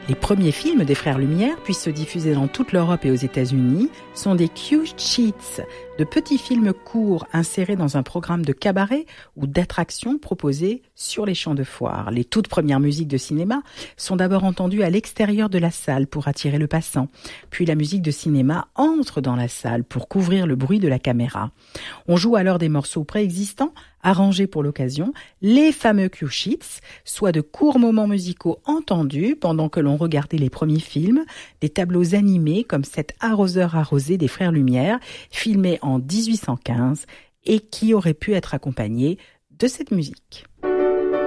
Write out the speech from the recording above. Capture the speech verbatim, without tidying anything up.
Les premiers films des Frères Lumière, puis se diffuser dans toute l'Europe et aux États-Unis, sont des cue sheets, de petits films courts insérés dans un programme de cabaret ou d'attraction proposé sur les champs de foire. Les toutes premières musiques de cinéma sont d'abord entendues à l'extérieur de la salle pour attirer le passant. Puis la musique de cinéma entre dans la salle pour couvrir le bruit de la caméra. On joue alors des morceaux préexistants, arrangés pour l'occasion, les fameux cue sheets, soit de courts moments musicaux entendus pendant que l'on regardait les premiers films, des tableaux animés comme cet Arroseur arrosé des Frères Lumière, filmé en dix-huit cent quinze et qui aurait pu être accompagné de cette musique.